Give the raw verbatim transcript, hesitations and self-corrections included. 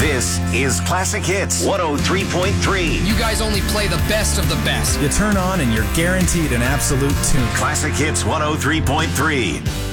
This is Classic Hits one oh three point three. You guys only play the best of the best. You turn on and you're guaranteed an absolute tune. Classic Hits one oh three point three.